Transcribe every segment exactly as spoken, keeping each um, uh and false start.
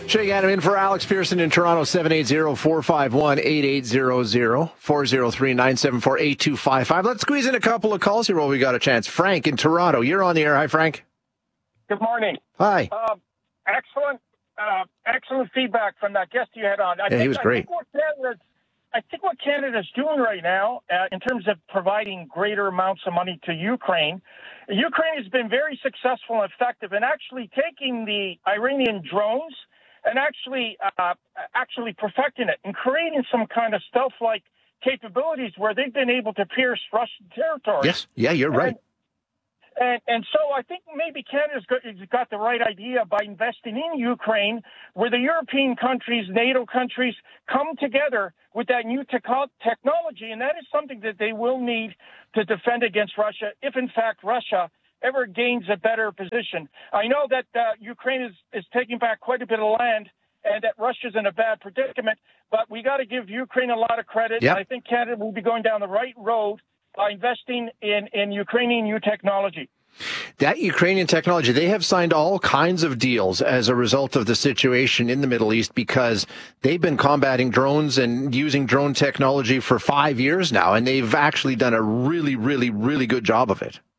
Shay Gannon in for Alex Pearson in Toronto, seven eight zero, four five one, eight eight zero zero, four zero three, nine seven four, eight two five five. Let's squeeze in a couple of calls here while we got a chance. Frank in Toronto, you're on the air. Hi, Frank. Good morning. Hi. Uh, excellent, uh, excellent feedback from that guest you had on. I yeah, think, he was great. I think what Canada's, I think what Canada's doing right now, uh, in terms of providing greater amounts of money to Ukraine, Ukraine has been very successful and effective in actually taking the Iranian drones and actually uh, actually perfecting it and creating some kind of stealth-like capabilities where they've been able to pierce Russian territory. Yes, yeah, you're right. And, and, and so I think maybe Canada's got, has got the right idea by investing in Ukraine, where the European countries, NATO countries, come together with that new te- technology, and that is something that they will need to defend against Russia if, in fact, Russia ever gains a better position. I know that uh, Ukraine is, is taking back quite a bit of land and that Russia's in a bad predicament, but we got to give Ukraine a lot of credit. Yep. I think Canada will be going down the right road by investing in, in Ukrainian new technology. That Ukrainian technology, they have signed all kinds of deals as a result of the situation in the Middle East because they've been combating drones and using drone technology for five years now, and they've actually done a really, really, really good job of it.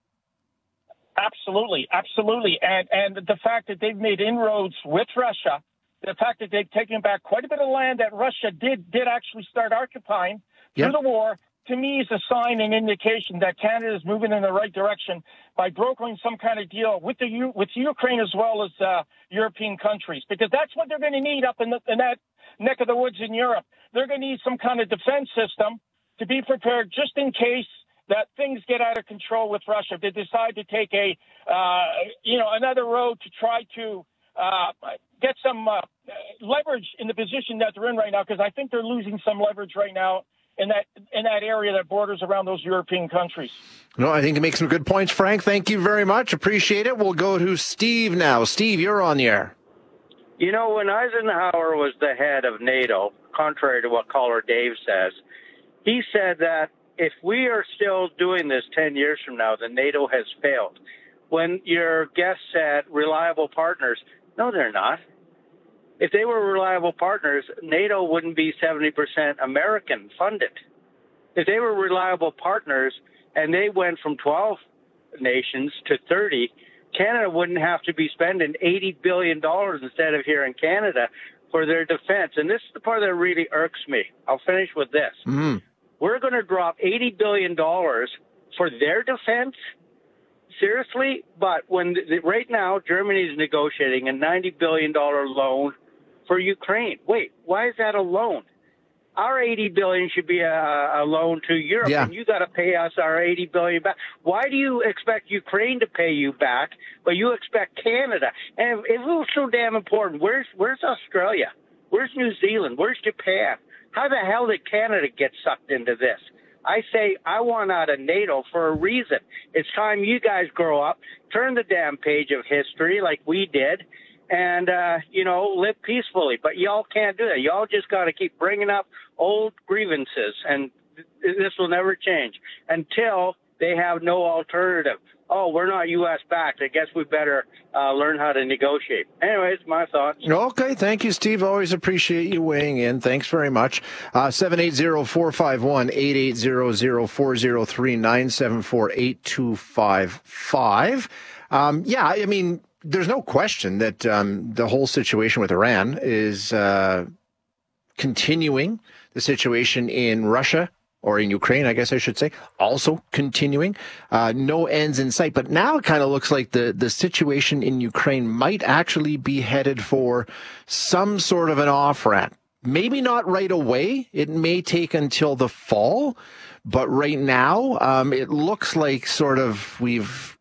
Absolutely, absolutely. And and the fact that they've made inroads with Russia, the fact that they've taken back quite a bit of land that Russia did did actually start occupying through Yep. the war, to me is a sign and indication that Canada is moving in the right direction by brokering some kind of deal with the U, with Ukraine as well as uh, European countries, because that's what they're going to need up in, the, in that neck of the woods in Europe. They're going to need some kind of defense system to be prepared just in case that things get out of control with Russia. If they decide to take a, uh, you know, another road to try to uh, get some uh, leverage in the position that they're in right now, because I think they're losing some leverage right now in that in that area that borders around those European countries. No, I think you make some good points, Frank. Thank you very much. Appreciate it. We'll go to Steve now. Steve, you're on the air. You know, when Eisenhower was the head of NATO, contrary to what caller Dave says, he said that if we are still doing this ten years from now, then NATO has failed. When your guest said reliable partners, no, they're not. If they were reliable partners, NATO wouldn't be seventy percent American funded. If they were reliable partners and they went from twelve nations to thirty, Canada wouldn't have to be spending eighty billion dollars instead of here in Canada for their defense. And this is the part that really irks me. I'll finish with this. Mm-hmm. We're going to drop eighty billion dollars for their defense? Seriously? But when the, right now Germany is negotiating a ninety billion dollars loan for Ukraine. Wait, why is that a loan? Our eighty billion dollars should be a, a loan to Europe, Yeah. and you got to pay us our eighty billion dollars back. Why do you expect Ukraine to pay you back, but you expect Canada? And if, if it was so damn important, where's where's Australia? Where's New Zealand? Where's Japan? How the hell did Canada get sucked into this? I say I want out of NATO for a reason. It's time you guys grow up, turn the damn page of history like we did, and, uh, you know, live peacefully. But y'all can't do that. Y'all just got to keep bringing up old grievances, and th- this will never change until they have no alternative. Oh, we're not U S backed. I guess we better uh, learn how to negotiate. Anyways, my thoughts. Okay, thank you, Steve. Always appreciate you weighing in. Thanks very much. Uh, seven eight zero, four five one, eight eight zero zero, four zero three, nine seven four, eight two five five. Um, yeah, I mean, there's no question that um, the whole situation with Iran is uh, continuing. The situation in Russia, or in Ukraine, I guess I should say, also continuing. Uh, no ends in sight. But now it kind of looks like the, the situation in Ukraine might actually be headed for some sort of an off-ramp. Maybe not right away. It may take until the fall. But right now, um, it looks like sort of we've...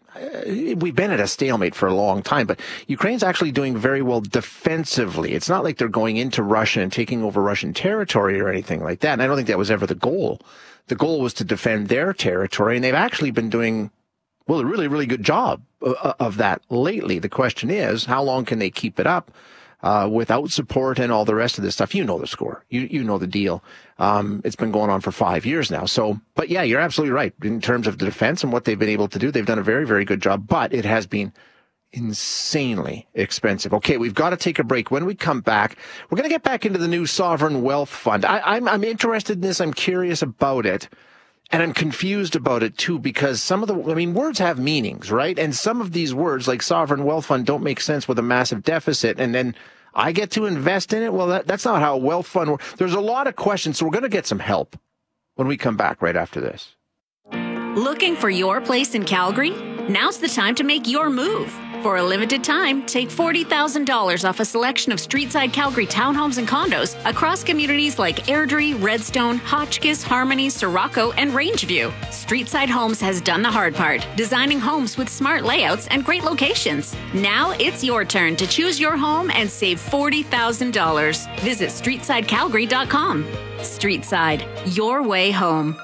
We've been at a stalemate for a long time, but Ukraine's actually doing very well defensively. It's not like they're going into Russia and taking over Russian territory or anything like that. And I don't think that was ever the goal. The goal was to defend their territory, and they've actually been doing, well, a really, really good job of that lately. The question is, how long can they keep it up uh, without support and all the rest of this stuff? You know the score. You you know the deal. Um, it's been going on for five years now. So, but yeah, you're absolutely right. In terms of the defense and what they've been able to do, they've done a very, very good job. But it has been insanely expensive. Okay, we've got to take a break. When we come back, we're going to get back into the new sovereign wealth fund. I, I'm, I'm interested in this. I'm curious about it. And I'm confused about it, too, because some of the, I mean, words have meanings, right? And some of these words, like sovereign wealth fund, don't make sense with a massive deficit. And then I get to invest in it? Well, that, that's not how a wealth fund works. There's a lot of questions, so we're going to get some help when we come back right after this. Looking for your place in Calgary? Now's the time to make your move. For a limited time, take forty thousand dollars off a selection of Streetside Calgary townhomes and condos across communities like Airdrie, Redstone, Hotchkiss, Harmony, Sirocco, and Rangeview. Streetside Homes has done the hard part, designing homes with smart layouts and great locations. Now it's your turn to choose your home and save forty thousand dollars. Visit streetside calgary dot com. Streetside, your way home.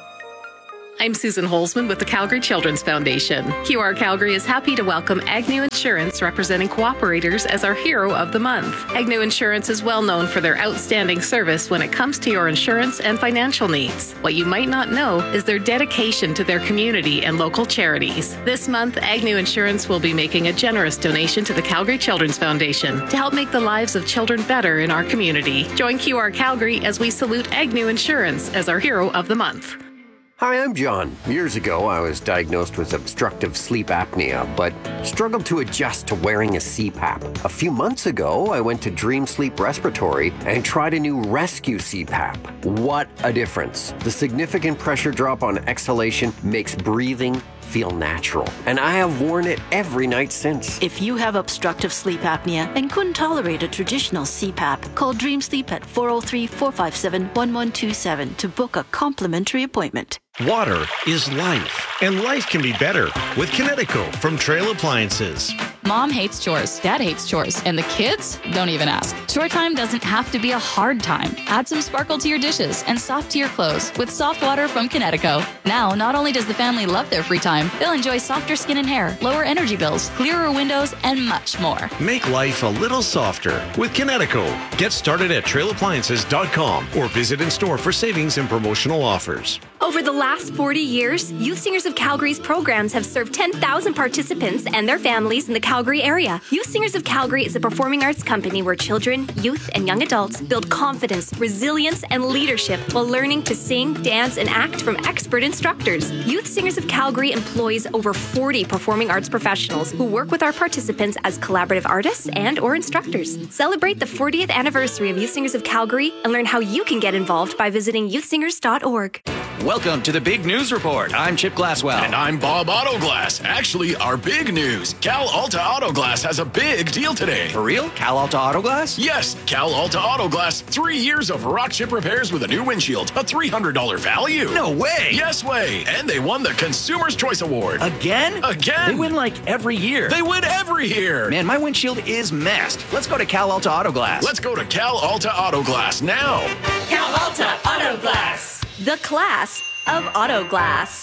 I'm Susan Holzman with the Calgary Children's Foundation. Q R Calgary is happy to welcome Agnew Insurance, representing cooperators, as our hero of the month. Agnew Insurance is well known for their outstanding service when it comes to your insurance and financial needs. What you might not know is their dedication to their community and local charities. This month, Agnew Insurance will be making a generous donation to the Calgary Children's Foundation to help make the lives of children better in our community. Join Q R Calgary as we salute Agnew Insurance as our hero of the month. Hi, I'm John. Years ago, I was diagnosed with obstructive sleep apnea, but struggled to adjust to wearing a C PAP. A few months ago, I went to Dream Sleep Respiratory and tried a new Rescue C PAP. What a difference. The significant pressure drop on exhalation makes breathing feel natural, and I have worn it every night since. If you have obstructive sleep apnea and couldn't tolerate a traditional C PAP, call Dream Sleep at four oh three, four five seven, one one two seven to book a complimentary appointment. Water is life, and life can be better with Kinetico from Trail Appliances. Mom hates chores, Dad hates chores, and the kids don't even ask. Chore time doesn't have to be a hard time. Add some sparkle to your dishes and soft to your clothes with soft water from Kinetico. Now, not only does the family love their free time, they'll enjoy softer skin and hair, lower energy bills, clearer windows, and much more. Make life a little softer with Kinetico. Get started at trail appliances dot com or visit in store for savings and promotional offers. Over the last forty years, Youth Singers of Calgary's programs have served ten thousand participants and their families in the Calgary area. Youth Singers of Calgary is a performing arts company where children, youth, and young adults build confidence, resilience, and leadership while learning to sing, dance, and act from expert instructors. Youth Singers of Calgary employs over forty performing arts professionals who work with our participants as collaborative artists and or instructors. Celebrate the fortieth anniversary of Youth Singers of Calgary and learn how you can get involved by visiting youth singers dot org. Welcome to the Big News Report. I'm Chip Glasswell. And I'm Bob Autoglass. Actually, our big news. Cal Alta Auto Glass has a big deal today. For real? Cal Alta Auto Glass? Yes, Cal Alta Auto Glass. Three years of rock chip repairs with a new windshield. A three hundred dollars value. No way. Yes way. And they won the Consumer's Choice Award. Again? Again. They win like every year. They win every year. Man, my windshield is messed. Let's go to Cal Alta Auto Glass. Let's go to Cal Alta Auto Glass now. Cal Alta Auto Glass. The class of auto glass.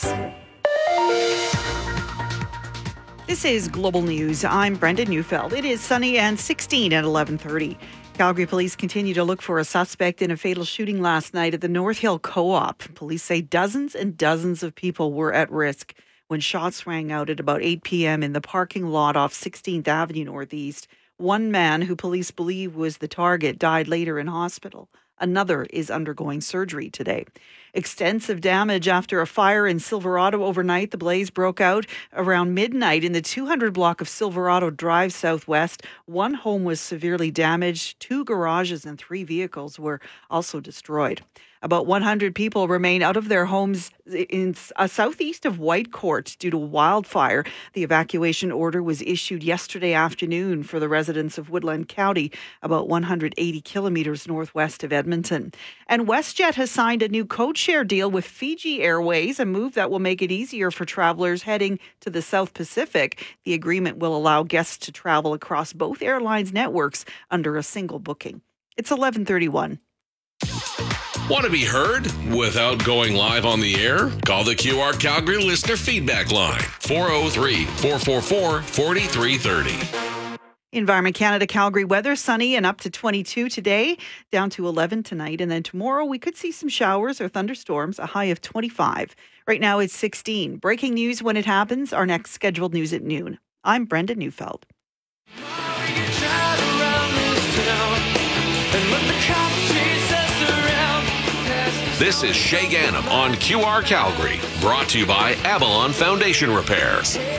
This is Global News. I'm Brenda Neufeld. It is sunny and sixteen at eleven thirty. Calgary police continue to look for a suspect in a fatal shooting last night at the North Hill Co-op. Police say dozens and dozens of people were at risk when shots rang out at about eight p.m. in the parking lot off sixteenth Avenue Northeast. One man, who police believe was the target, died later in hospital. Another is undergoing surgery today. Extensive damage after a fire in Silverado overnight. The blaze broke out around midnight in the two hundred block of Silverado Drive Southwest. One home was severely damaged. Two garages and three vehicles were also destroyed. About one hundred people remain out of their homes in uh, southeast of Whitecourt due to wildfire. The evacuation order was issued yesterday afternoon for the residents of Woodland County, about one hundred eighty kilometers northwest of Edmonton. And WestJet has signed a new code-share deal with Fiji Airways, a move that will make it easier for travelers heading to the South Pacific. The agreement will allow guests to travel across both airlines' networks under a single booking. It's eleven thirty-one. Want to be heard without going live on the air? Call the Q R Calgary listener feedback line, four oh three, four four four, four three three oh. Environment Canada Calgary weather, sunny and up to twenty-two today, down to eleven tonight. And then tomorrow we could see some showers or thunderstorms, a high of twenty-five. Right now it's sixteen. Breaking news when it happens. Our next scheduled news at noon. I'm Brenda Neufeld. This is Shay Ganem on Q R Calgary, brought to you by Avalon Foundation Repairs.